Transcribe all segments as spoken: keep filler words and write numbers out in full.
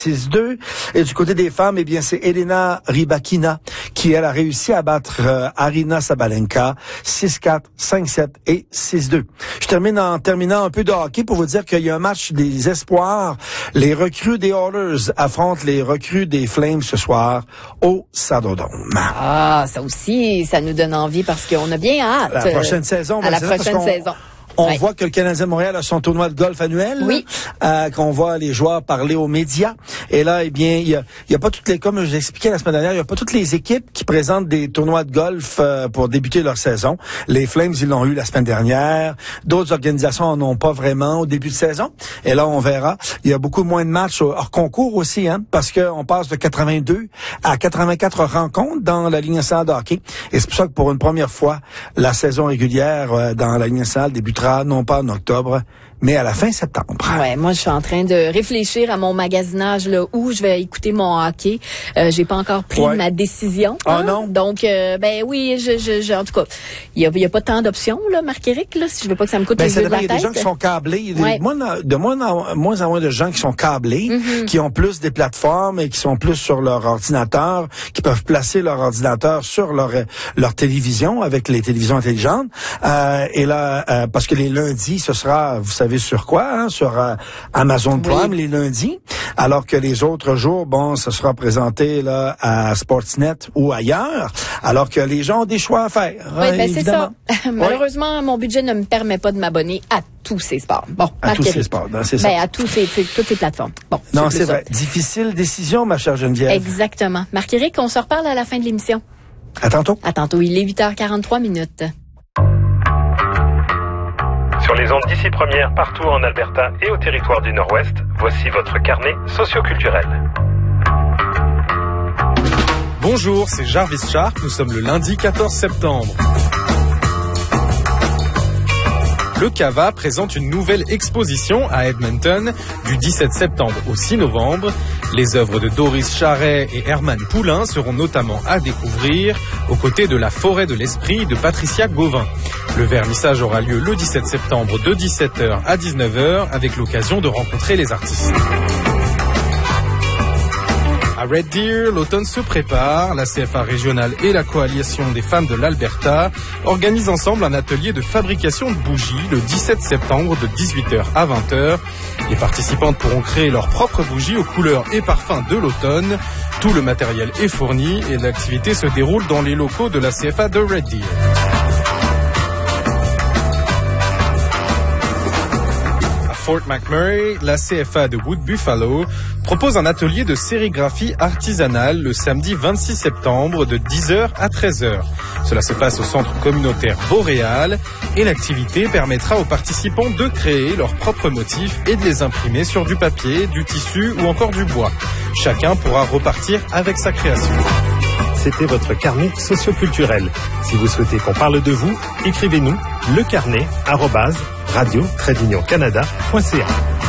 six deux. Et du côté des femmes, eh bien, c'est Elena Rybakina qui, elle, a réussi à battre euh, Aryna Sabalenka six quatre, cinq sept et six deux. Je termine en terminant un peu de hockey pour vous dire qu'il y a un match des espoirs. Les recrues des Oilers affrontent les recrues des Flames ce soir au Saddledome. Ah, ça aussi, ça nous donne envie parce qu'on a bien hâte. La prochaine saison. À la prochaine saison. On ouais. voit que le Canadien de Montréal a son tournoi de golf annuel. Oui. Euh, qu'on voit les joueurs parler aux médias. Et là, eh bien, il y a, il y a pas toutes les, comme je vous expliquais la semaine dernière, il y a pas toutes les équipes qui présentent des tournois de golf euh, pour débuter leur saison. Les Flames, ils l'ont eu la semaine dernière. D'autres organisations en ont pas vraiment au début de saison. Et là, on verra. Il y a beaucoup moins de matchs hors concours aussi, hein, parce que on passe de quatre-vingt-deux à quatre-vingt-quatre rencontres dans la Ligue nationale de hockey. Et c'est pour ça que pour une première fois, la saison régulière euh, dans la Ligue nationale débutera non pas en octobre, mais à la fin septembre. Ouais, moi je suis en train de réfléchir à mon magasinage là où je vais écouter mon hockey. Euh, j'ai pas encore pris ouais. ma décision. Ah hein? non. Donc euh, ben oui, je, je, je en tout cas, il y a, y a pas tant d'options là, Marc-Éric là. Si je veux pas que ça me coûte ben, les yeux de la tête. Il y a des gens qui sont câblés. Ouais. Moins, de moins en moins en moins de gens qui sont câblés, mm-hmm. qui ont plus des plateformes et qui sont plus sur leur ordinateur, qui peuvent placer leur ordinateur sur leur leur télévision avec les télévisions intelligentes. Euh, et là, euh, parce que les lundis, ce sera, vous savez sur quoi, hein, sur euh, Amazon Prime oui. les lundis, alors que les autres jours, bon, ce sera présenté là à Sportsnet ou ailleurs, alors que les gens ont des choix à faire. Oui, hein, ben c'est ça. Malheureusement, oui. mon budget ne me permet pas de m'abonner à tous ces sports. Bon, à tous ces sports, ben, c'est ça. Ben, à tous ces, toutes ces plateformes. Bon, non, c'est, c'est vrai. Ça. Difficile décision, ma chère Geneviève. Exactement. Marc-Éric, on se reparle à la fin de l'émission. À tantôt. À tantôt. Il est huit heures quarante-trois minutes. Sur les ondes d'ici première, partout en Alberta et au territoire du Nord-Ouest, voici votre carnet socioculturel. Bonjour, c'est Jarvis Sharp, nous sommes le lundi quatorze septembre. Le Cava présente une nouvelle exposition à Edmonton du dix-sept septembre au six novembre. Les œuvres de Doris Charret et Herman Poulain seront notamment à découvrir aux côtés de La Forêt de l'Esprit de Patricia Gauvin. Le vernissage aura lieu le dix-sept septembre de dix-sept heures à dix-neuf heures avec l'occasion de rencontrer les artistes. À Red Deer, l'automne se prépare. La C F A régionale et la Coalition des femmes de l'Alberta organisent ensemble un atelier de fabrication de bougies le dix-sept septembre de dix-huit heures à vingt heures. Les participantes pourront créer leurs propres bougies aux couleurs et parfums de l'automne. Tout le matériel est fourni et l'activité se déroule dans les locaux de la C F A de Red Deer. Fort McMurray, la C F A de Wood Buffalo propose un atelier de sérigraphie artisanale le samedi vingt-six septembre de dix heures à treize heures. Cela se passe au centre communautaire Boréal et l'activité permettra aux participants de créer leurs propres motifs et de les imprimer sur du papier, du tissu ou encore du bois. Chacun pourra repartir avec sa création. C'était votre carnet socioculturel. Si vous souhaitez qu'on parle de vous, écrivez-nous lecarnet arobase radio tiret union canada point c a.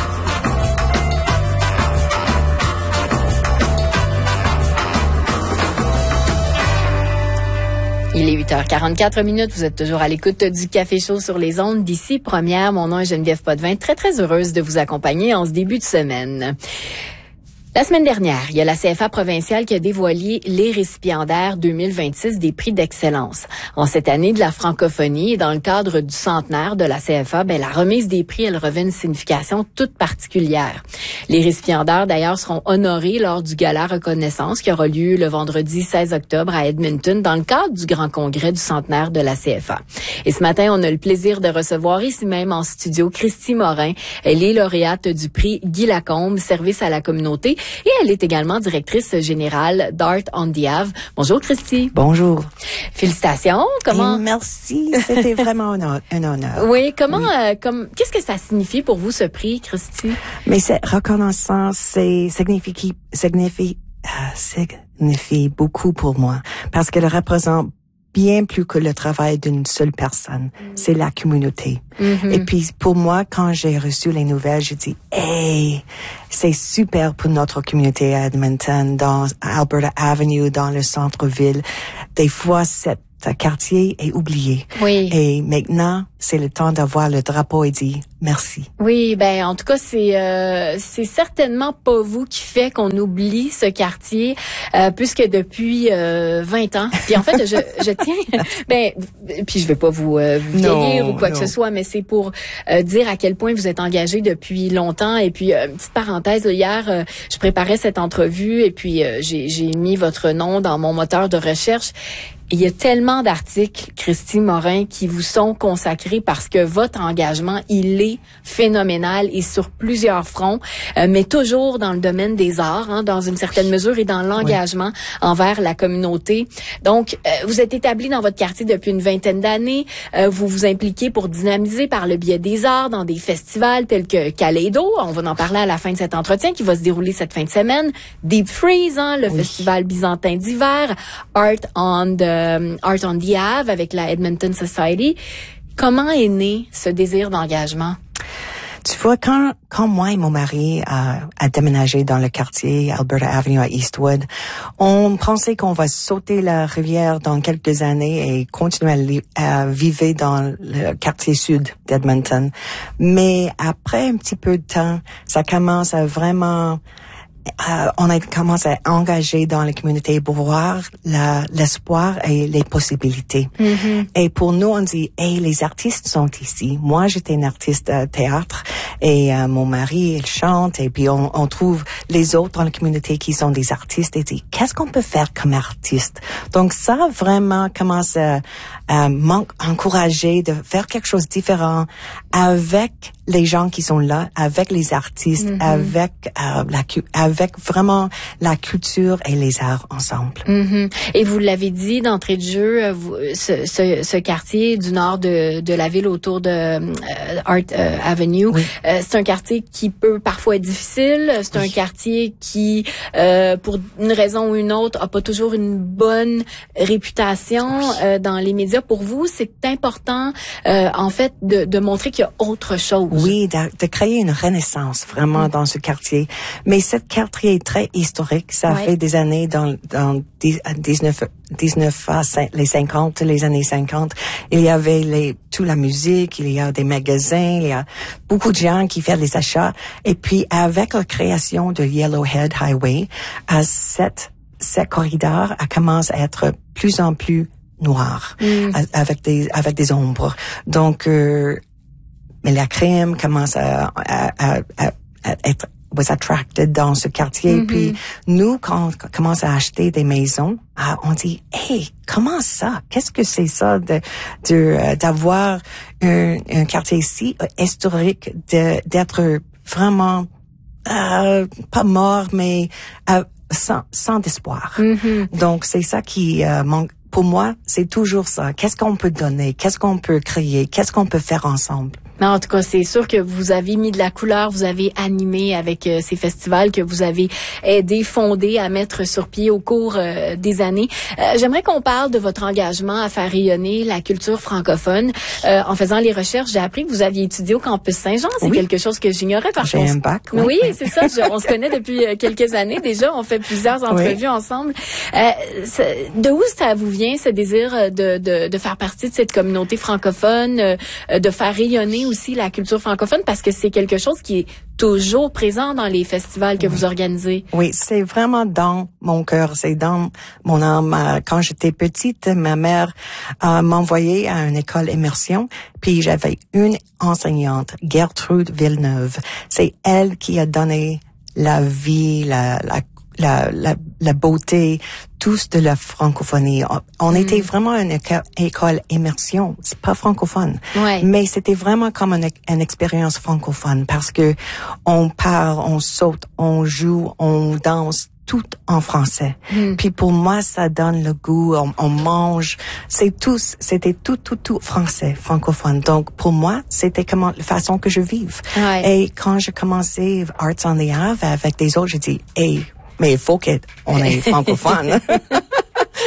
Il est huit heures quarante-quatre minutes. Vous êtes toujours à l'écoute du Café Chaud sur les ondes d'ici Première. Mon nom est Geneviève Potvin. Très, très heureuse de vous accompagner en ce début de semaine. La semaine dernière, il y a la C F A provinciale qui a dévoilé les récipiendaires deux mille vingt-six des prix d'excellence. En cette année de la francophonie et dans le cadre du centenaire de la C F A, ben, la remise des prix, elle revêt une signification toute particulière. Les récipiendaires, d'ailleurs, seront honorés lors du gala reconnaissance qui aura lieu le vendredi seize octobre à Edmonton dans le cadre du grand congrès du centenaire de la C F A. Et ce matin, on a le plaisir de recevoir ici même en studio Christy Morin. Elle est lauréate du prix Guy Lacombe, service à la communauté. Et elle est également directrice générale d'Art on the Ave. Bonjour Christy. Bonjour. Félicitations. Comment? Et merci, c'était vraiment un, un honneur. Oui, comment, oui. Euh, comme, qu'est-ce que ça signifie pour vous ce prix, Christy? Mais cette reconnaissance, c'est signifie, signifie, euh, signifie beaucoup pour moi parce qu'elle représente bien plus que le travail d'une seule personne. Mm-hmm. C'est la communauté. Mm-hmm. Et puis, pour moi, quand j'ai reçu les nouvelles, j'ai dit, hey, c'est super pour notre communauté à Edmonton, dans Alberta Avenue, dans le centre-ville. Des fois, cet quartier est oublié. Oui. Et maintenant, c'est le temps d'avoir le drapeau et dire merci. Oui, ben en tout cas, c'est euh, c'est certainement pas vous qui fait qu'on oublie ce quartier, euh, puisque depuis euh, vingt ans. Puis en fait, je, je tiens, ben puis je vais pas vous, euh, vous vieillir ou quoi non. que ce soit, mais c'est pour euh, dire à quel point vous êtes engagé depuis longtemps. Et puis euh, petite parenthèse, hier, euh, je préparais cette entrevue et puis euh, j'ai j'ai mis votre nom dans mon moteur de recherche. Il y a tellement d'articles, Christy Morin, qui vous sont consacrés parce que votre engagement, il est phénoménal et sur plusieurs fronts, euh, mais toujours dans le domaine des arts, hein, dans une certaine mesure, et dans l'engagement oui. envers la communauté. Donc, euh, vous êtes établi dans votre quartier depuis une vingtaine d'années. Euh, vous vous impliquez pour dynamiser par le biais des arts dans des festivals tels que Kaleido. On va en parler à la fin de cet entretien qui va se dérouler cette fin de semaine. Deep Freeze, hein, le oui. festival byzantin d'hiver. Art on the Euh, Art on the Ave avec la Edmonton Society. Comment est né ce désir d'engagement? Tu vois, quand, quand moi et mon mari a, a déménagé dans le quartier Alberta Avenue à Eastwood, on pensait qu'on va sauter la rivière dans quelques années et continuer à, à vivre dans le quartier sud d'Edmonton. Mais après un petit peu de temps, ça commence à vraiment... Euh, on a commencé à engager dans la communauté pour voir la, l'espoir et les possibilités. Mm-hmm. Et pour nous, on dit, hey, les artistes sont ici. Moi, j'étais une artiste de théâtre et euh, mon mari, il chante et puis on, on trouve les autres dans la communauté qui sont des artistes et dit, qu'est-ce qu'on peut faire comme artiste? Donc ça, vraiment, commence à, à encourager de faire quelque chose de différent avec les gens qui sont là, avec les artistes, mm-hmm. avec euh, la avec vraiment la culture et les arts ensemble. Mm-hmm. Et vous l'avez dit d'entrée de jeu, vous, ce, ce, ce quartier du nord de, de la ville autour de euh, Art euh, Avenue, oui. euh, c'est un quartier qui peut parfois être difficile. C'est oui. un quartier qui, euh, pour une raison ou une autre, a pas toujours une bonne réputation oui. euh, dans les médias. Pour vous, c'est important, euh, en fait, de, de montrer qu'il y a autre chose. Oui, de, de créer une renaissance vraiment mm. dans ce quartier. Mais cette quartier est très historique. Ça ouais. fait des années dans, dans dix-neuf, dix-neuf à les cinquante, les années cinquante. Il y avait les, toute la musique, il y a des magasins, il y a beaucoup de gens qui font des achats. Et puis, avec la création de Yellowhead Highway, à cette, cette corridor a commencé à être plus en plus noir, mm. avec des, avec des ombres. Donc, euh, mais la crème commence à, à, à, à, à être was attracted dans ce quartier. Mm-hmm. Puis nous, quand on commence à acheter des maisons, ah, on dit, hey, comment ça? Qu'est-ce que c'est ça de, de d'avoir un, un quartier si historique, de, d'être vraiment euh, pas mort, mais euh, sans, sans espoir. Mm-hmm. Donc c'est ça qui euh, manque. Pour moi, c'est toujours ça. Qu'est-ce qu'on peut donner? Qu'est-ce qu'on peut créer? Qu'est-ce qu'on peut faire ensemble? Mais en tout cas, c'est sûr que vous avez mis de la couleur, vous avez animé avec euh, ces festivals que vous avez aidé, fondé à mettre sur pied au cours euh, des années. Euh, j'aimerais qu'on parle de votre engagement à faire rayonner la culture francophone. Euh, en faisant les recherches, j'ai appris que vous aviez étudié au campus Saint-Jean. C'est oui. quelque chose que j'ignorais parce que j'ai un bac. Oui, oui c'est ça. Je, on se connaît depuis quelques années déjà. On fait plusieurs entrevues oui. ensemble. Euh, de où ça vous vient ce désir de, de, de faire partie de cette communauté francophone, euh, de faire rayonner aussi la culture francophone, parce que c'est quelque chose qui est toujours présent dans les festivals que oui. vous organisez. Oui, c'est vraiment dans mon cœur, c'est dans mon âme. Quand j'étais petite, ma mère euh, m'envoyait à une école immersion, puis j'avais une enseignante, Gertrude Villeneuve. C'est elle qui a donné la vie, la, la La, la, la beauté, tous de la francophonie. On, on mm. était vraiment une éco- école immersion. C'est pas francophone. Ouais. Mais c'était vraiment comme une, une expérience francophone parce que on part, on saute, on joue, on danse tout en français. Mm. Puis pour moi, ça donne le goût, on, on mange. C'est tous, c'était tout, tout, tout français, francophone. Donc pour moi, c'était comment, la façon que je vive. Ouais. Et quand j'ai commencé Arts on the Ave avec des autres, j'ai dit, hey, mais il faut qu'on est francophone.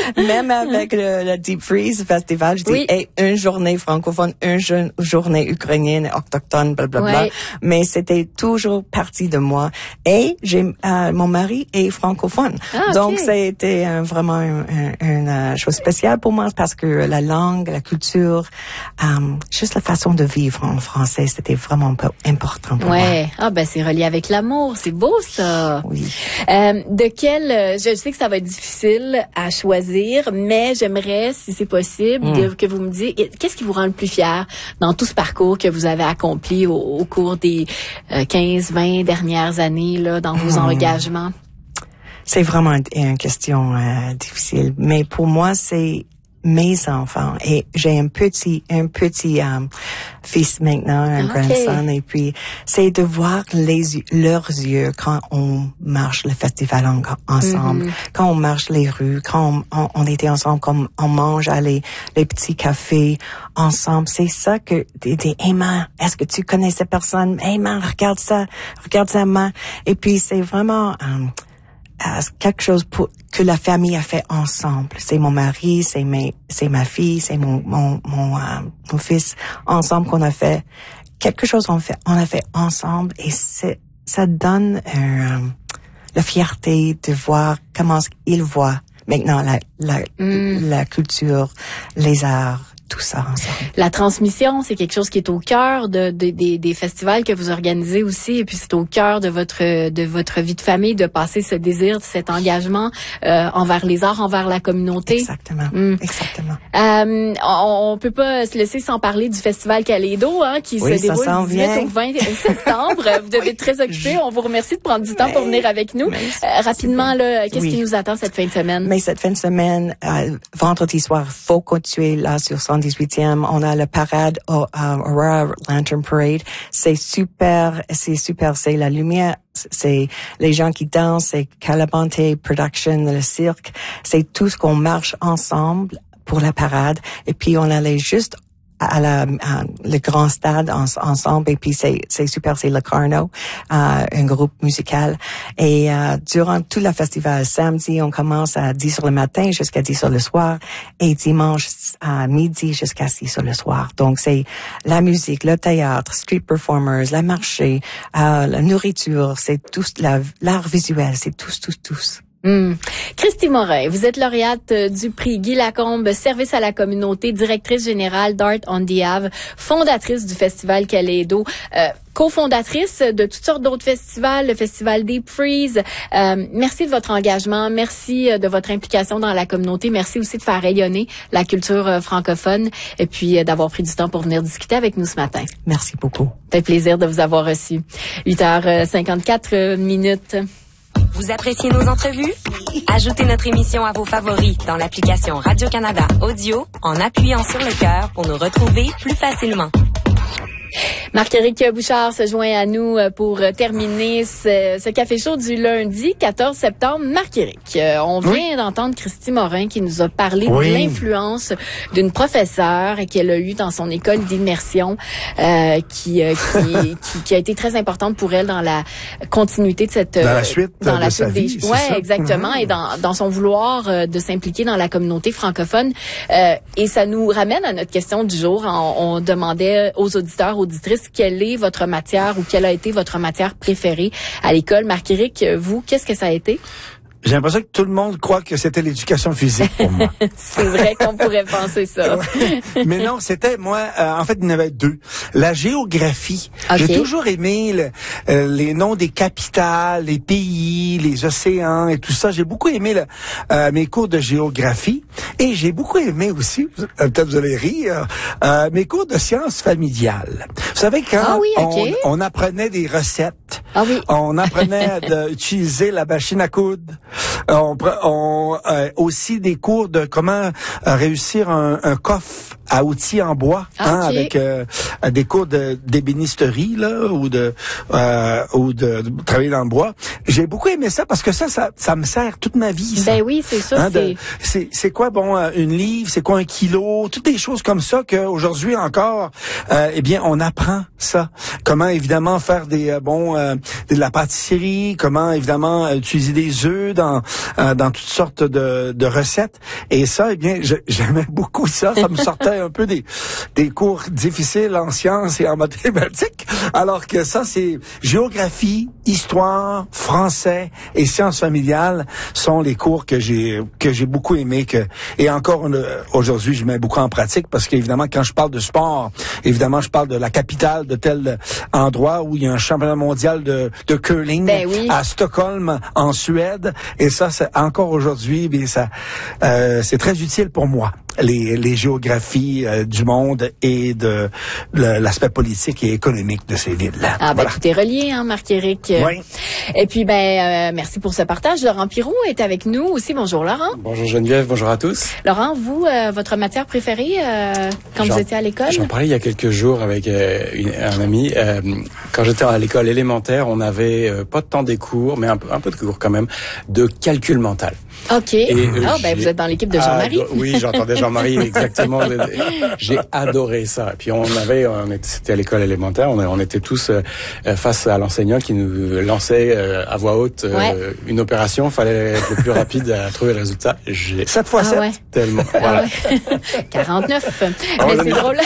Même avec le, le Deep Freeze Festival, je dis, oui. hey, une journée francophone, une jeune, journée ukrainienne, autochtone, blablabla. Ouais. Mais c'était toujours partie de moi. Et j'ai, euh, mon mari est francophone. Ah, okay. Donc, ça a été euh, vraiment une, une, une euh, chose spéciale pour moi parce que la langue, la culture, euh, juste la façon de vivre en français, c'était vraiment important pour ouais. moi. Ouais. Ah, ben, c'est relié avec l'amour. C'est beau, ça. Oui. Euh, de quel, je sais que ça va être difficile à choisir, mais j'aimerais, si c'est possible, Mm. de, que vous me disiez, qu'est-ce qui vous rend le plus fier dans tout ce parcours que vous avez accompli au, au cours des euh, quinze, vingt dernières années, là, dans vos Mm. engagements? C'est vraiment une, une question euh, difficile, mais pour moi, c'est mes enfants. Et j'ai un petit, un petit um, fils maintenant, un okay. grandson, et puis c'est de voir les leurs yeux quand on marche le festival en, ensemble, mm-hmm. quand on marche les rues, quand on, on, on était ensemble, quand on mange à les, les petits cafés ensemble. C'est ça que des hey man, est-ce que tu connais cette personne? Hey man, regarde ça, regarde ça, man. Et puis c'est vraiment um, Uh, quelque chose pour, que la famille a fait ensemble. C'est mon mari, c'est mes, c'est ma fille, c'est mon, mon, mon, euh, mon fils ensemble qu'on a fait quelque chose on fait, on a fait ensemble et c'est, ça donne euh, la fierté de voir comment ils voient maintenant la, la, mm. la culture, les arts, tout ça ensemble. La transmission, c'est quelque chose qui est au cœur de, de, de des festivals que vous organisez aussi, et puis c'est au cœur de votre de votre vie de famille de passer ce désir, cet engagement euh, envers les arts, envers la communauté. Exactement, mmh. exactement. Euh, on, on peut pas se laisser sans parler du festival Kaleido, hein, qui oui, se déroule du dix-huit au vingt septembre. Vous devez être très occupé. On vous remercie de prendre du temps mais, pour venir avec nous. Euh, rapidement, là, qu'est-ce oui. qui nous attend cette fin de semaine? Mais cette fin de semaine, euh, vendredi soir, faut continuer là sur cent dix-huitième. On a la parade au uh, Aurora Lantern Parade. C'est super, c'est super. C'est la lumière, c'est les gens qui dansent, c'est Calabante Production, le cirque. C'est tout ce qu'on marche ensemble pour la parade. Et puis on allait juste à la à le grand stade en, ensemble et puis c'est c'est super, c'est le Carno, euh, un groupe musical et euh, durant tout le festival samedi on commence à dix heures le matin jusqu'à dix heures le soir et dimanche à midi jusqu'à six heures le soir. Donc c'est la musique, le théâtre, street performers, la marché, euh, la nourriture, c'est tout la, l'art visuel, c'est tous tous tous. Mmh. Christy Morin, vous êtes lauréate du prix Guy Lacombe, service à la communauté, directrice générale d'Art on the Ave, fondatrice du festival Kaleido, euh, cofondatrice de toutes sortes d'autres festivals, le festival Deep Freeze. Euh, merci de votre engagement, merci de votre implication dans la communauté, merci aussi de faire rayonner la culture euh, francophone et puis euh, d'avoir pris du temps pour venir discuter avec nous ce matin. Merci beaucoup. C'est un plaisir de vous avoir reçu. huit heures cinquante-quatre minutes. Vous appréciez nos entrevues? Ajoutez notre émission à vos favoris dans l'application Radio-Canada Audio en appuyant sur le cœur pour nous retrouver plus facilement. Marc-Éric Bouchard se joint à nous pour terminer ce, ce café chaud du lundi quatorze septembre. Marc-Éric, on vient oui. d'entendre Christy Morin qui nous a parlé oui. de l'influence d'une professeure qu'elle a eue dans son école d'immersion euh, qui, euh, qui, qui, qui a été très importante pour elle dans la continuité de cette... Dans la suite dans de la sa suite vie, des, ouais, ça? exactement, mm-hmm. et dans, dans son vouloir euh, de s'impliquer dans la communauté francophone. Euh, et ça nous ramène à notre question du jour. On, on demandait aux auditeurs, auditrices, quelle est votre matière ou quelle a été votre matière préférée à l'école. Marc-Éric, vous, qu'est-ce que ça a été? J'ai l'impression que tout le monde croit que c'était l'éducation physique pour moi. C'est vrai qu'on pourrait penser ça. Mais non, c'était, moi, euh, en fait, il y en avait deux. La géographie. Okay. J'ai toujours aimé le, euh, les noms des capitales, les pays, les océans et tout ça. J'ai beaucoup aimé le, euh, mes cours de géographie. Et j'ai beaucoup aimé aussi, euh, peut-être vous allez rire, euh, mes cours de sciences familiales. Vous savez, quand ah oui, okay. on, on apprenait des recettes, ah oui. on apprenait d'utiliser la machine à coudre, on, on euh, aussi des cours de comment euh, réussir un, un coffre à outils en bois, Ah, hein, okay. avec euh, des cours de d'ébénisterie là ou de euh, ou de, de travailler dans le bois. J'ai beaucoup aimé ça parce que ça, ça, ça me sert toute ma vie. Ça. Ben oui, c'est ça. Hein, c'est... de, c'est c'est quoi bon euh, une livre, c'est quoi un kilo, toutes des choses comme ça que aujourd'hui encore, euh, eh bien on apprend ça. Comment évidemment faire des euh, bon euh, de la pâtisserie, comment évidemment utiliser des œufs dans euh, dans toutes sortes de, de recettes. Et ça, eh bien je, j'aimais beaucoup ça. Ça me sortait un peu des des cours difficiles en sciences et en mathématiques. Alors que ça, c'est géographie, histoire, français et sciences familiales sont les cours que j'ai que j'ai beaucoup aimé. Que et encore euh, aujourd'hui, je mets beaucoup en pratique parce qu'évidemment, quand je parle de sport, évidemment, je parle de la capitale de tel endroit où il y a un championnat mondial de, de curling ben oui. à Stockholm, en Suède. Et ça, c'est encore aujourd'hui, bien ça, euh, c'est très utile pour moi. Les, les géographies euh, du monde et de le, l'aspect politique et économique de ces villes-là. Ah ben voilà. tout est relié, hein, Marc-Éric. Oui. Et puis ben euh, merci pour ce partage. Laurent Pirou est avec nous aussi. Bonjour Laurent. Bonjour Geneviève, bonjour à tous. Laurent, vous, euh, votre matière préférée euh, quand J'en, vous étiez à l'école? J'en parlais il y a quelques jours avec euh, une, un ami. Euh, quand j'étais à l'école élémentaire, on avait euh, pas tant des cours, mais un peu, un peu de cours quand même, de calcul mental. OK. Et, euh, ah ben vous êtes dans l'équipe de Jean-Marie. Ado- oui, j'entendais Jean-Marie exactement. J'ai adoré ça. Et puis on avait, on était, c'était à l'école élémentaire, on, on était tous euh, face à l'enseignant qui nous lançait euh, à voix haute euh, ouais. une opération. Fallait être le plus rapide à trouver le résultat. J'ai sept fois sept. Ah ouais. Tellement. Ah Voilà. ouais. quarante-neuf. Oh, Mais là, c'est non. drôle.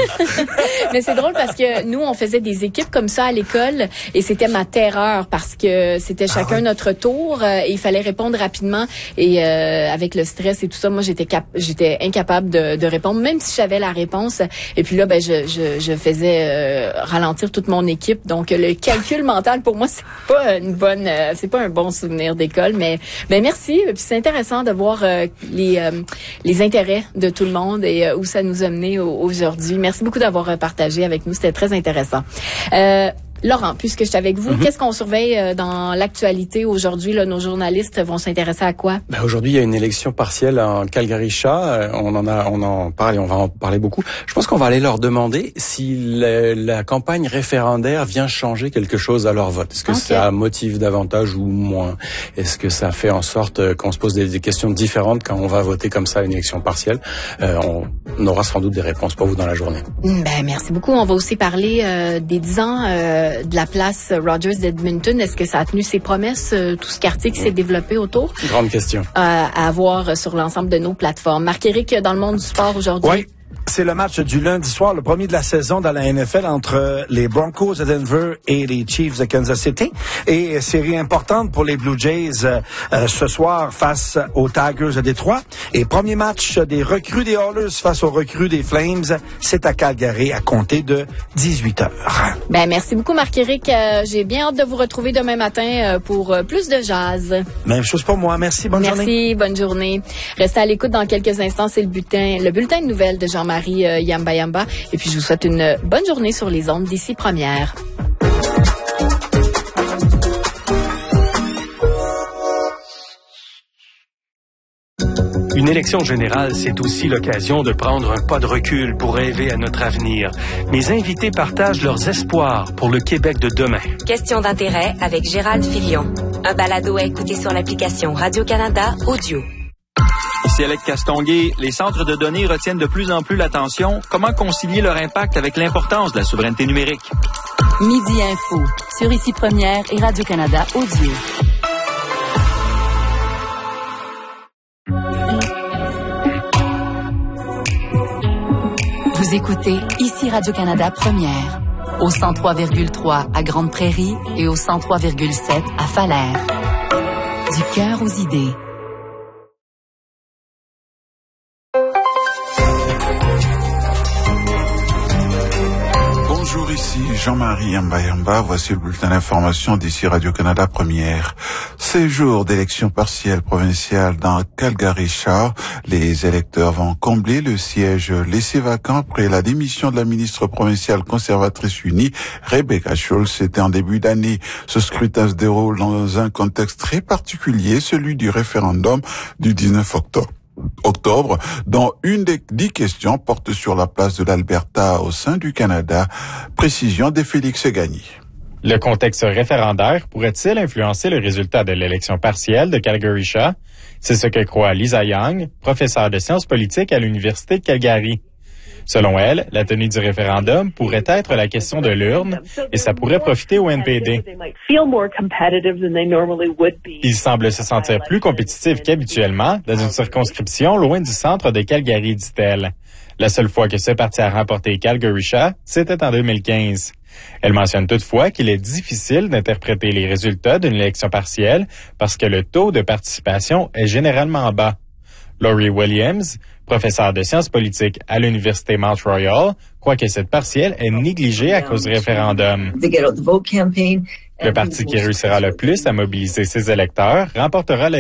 Mais c'est drôle parce que nous, on faisait des équipes comme ça à l'école et c'était ma terreur parce que c'était chacun ah ouais. notre tour euh, et il fallait répondre rapidement et euh, avec le stress et tout ça, moi j'étais cap- j'étais incapable de, de répondre même si j'avais la réponse. Et puis là, ben je je, je faisais euh, ralentir toute mon équipe. Donc le calcul mental pour moi c'est pas une bonne, euh, c'est pas un bon souvenir d'école. Mais ben merci. Et puis c'est intéressant de voir euh, les euh, les intérêts de tout le monde et euh, où ça nous a mené aujourd'hui. Merci beaucoup d'avoir euh, partagé avec nous. C'était très intéressant. Euh, Laurent, puisque je suis avec vous, mm-hmm. qu'est-ce qu'on surveille euh, dans l'actualité aujourd'hui? Là, nos journalistes vont s'intéresser à quoi? Ben aujourd'hui, il y a une élection partielle en Calgary-Chat. Euh, on en a, on en parle et on va en parler beaucoup. Je pense qu'on va aller leur demander si la, la campagne référendaire vient changer quelque chose à leur vote. Est-ce que okay. ça motive davantage ou moins? Est-ce que ça fait en sorte qu'on se pose des, des questions différentes quand on va voter comme ça une élection partielle? Euh, on, on aura sans doute des réponses pour vous dans la journée. Ben merci beaucoup. On va aussi parler euh, des dix ans. Euh, de la place Rogers d'Edmonton. Est-ce que ça a tenu ses promesses, euh, tout ce quartier qui s'est développé autour? Grande question. Euh, à voir sur l'ensemble de nos plateformes. Marc-Éric, dans le monde du sport aujourd'hui? Oui. C'est le match du lundi soir, le premier de la saison dans la N F L entre les Broncos de Denver et les Chiefs de Kansas City. Et série importante pour les Blue Jays euh, euh, ce soir face aux Tigers de Détroit. Et premier match des recrues des Oilers face aux recrues des Flames, c'est à Calgary à compter de dix-huit heures. Ben merci beaucoup Marc-Éric. Euh, j'ai bien hâte de vous retrouver demain matin euh, pour euh, plus de jazz. Même chose pour moi. Merci. Bonne merci, journée. Merci. Bonne journée. Restez à l'écoute dans quelques instants. C'est le bulletin, le bulletin de nouvelles de Jean-Marie Marie euh, Yamba Yamba. Et puis, je vous souhaite une bonne journée sur les ondes d'ici première. Une élection générale, c'est aussi l'occasion de prendre un pas de recul pour rêver à notre avenir. Mes invités partagent leurs espoirs pour le Québec de demain. Question d'intérêt avec Gérald Filion. Un balado à écouter sur l'application Radio-Canada Audio. Ici Alec Castonguay, les centres de données retiennent de plus en plus l'attention. Comment concilier leur impact avec l'importance de la souveraineté numérique? Midi Info, sur Ici Première et Radio-Canada Audio. Vous écoutez Ici Radio-Canada Première, au cent trois virgule trois à Grande Prairie et au cent trois virgule sept à Falaire. Du cœur aux idées. Bonjour, ici Jean-Marie Yamba Yamba. Voici le bulletin d'information d'ici Radio-Canada Première. Ces jours d'élection partielle provinciale dans Calgary-Chat, les électeurs vont combler le siège laissé vacant après la démission de la ministre provinciale conservatrice unie, Rebecca Schulz. C'était en début d'année. Ce scrutin se déroule dans un contexte très particulier, celui du référendum du dix-neuf octobre. octobre, dont une des dix questions porte sur la place de l'Alberta au sein du Canada. Précision de Félix Gagné. Le contexte référendaire pourrait-il influencer le résultat de l'élection partielle de Calgary-Shaw? C'est ce que croit Lisa Young, professeure de sciences politiques à l'Université de Calgary. Selon elle, la tenue du référendum pourrait être la question de l'urne et ça pourrait profiter au N P D. Ils semblent se sentir plus compétitifs qu'habituellement dans une circonscription loin du centre de Calgary, dit-elle. La seule fois que ce parti a remporté Calgary-Shaw, c'était en deux mille quinze. Elle mentionne toutefois qu'il est difficile d'interpréter les résultats d'une élection partielle parce que le taux de participation est généralement bas. Laurie Williams, professeure de sciences politiques à l'Université Mount Royal, croit que cette partielle est négligée à cause du référendum. Le parti qui réussira le plus à mobiliser ses électeurs remportera la